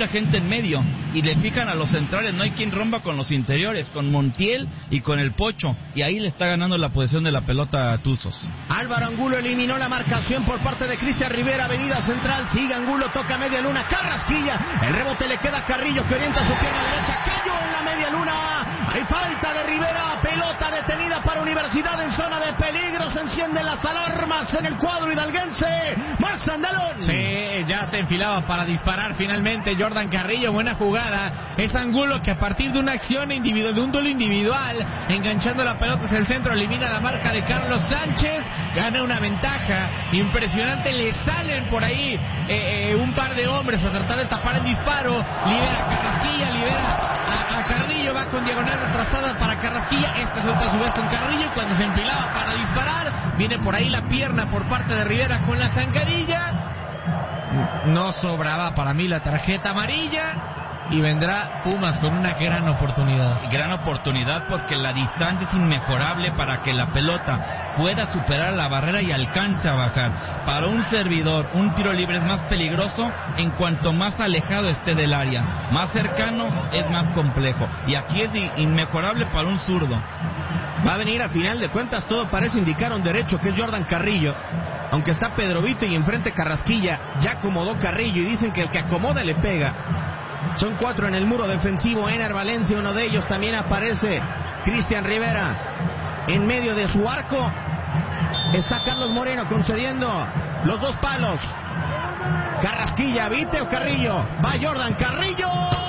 mucha gente en medio, y le fijan a los centrales, no hay quien rompa con los interiores, con Montiel y con el Pocho, y ahí le está ganando la posesión de la pelota a Tuzos. Álvaro Angulo eliminó la marcación por parte de Cristian Rivera, avenida central, sigue Angulo, toca media luna, Carrasquilla, el rebote le queda a Carrillo que orienta su pierna derecha, cayó en la media luna, hay falta de Rivera, pelota detenida para Universidad en zona de peligro, se encienden las alarmas en el cuadro hidalguense, Max Andalón. Sí, ya se enfilaba para disparar finalmente Jordan Carrillo, buena jugada, es Angulo que a partir de una acción individual, de un duelo individual, enganchando la pelota hacia el centro, elimina la marca de Carlos Sánchez, gana una ventaja impresionante, le salen por ahí un par de hombres a tratar de tapar el disparo, libera a Carrasquilla, libera a Carrillo, va con diagonal retrasada para Carrasquilla, suelta a su vez con Carrillo, y cuando se enfilaba para disparar, viene por ahí la pierna por parte de Rivera con la zancadilla, no sobraba para mí la tarjeta amarilla, y vendrá Pumas con una gran oportunidad. Gran oportunidad porque la distancia es inmejorable para que la pelota pueda superar la barrera y alcance a bajar. Para un servidor, un tiro libre es más peligroso en cuanto más alejado esté del área. Más cercano es más complejo. Y aquí es inmejorable para un zurdo. Va a venir a final de cuentas, todo parece indicar un derecho que es Jordan Carrillo. Aunque está Pedro Vito y enfrente Carrasquilla, ya acomodó Carrillo y dicen que el que acomoda le pega. Son 4 en el muro defensivo, Ener Valencia, uno de ellos, también aparece Cristian Rivera en medio de su arco. Está Carlos Moreno concediendo los 2 palos. Carrasquilla, Vite o Carrillo, va Jordan Carrillo.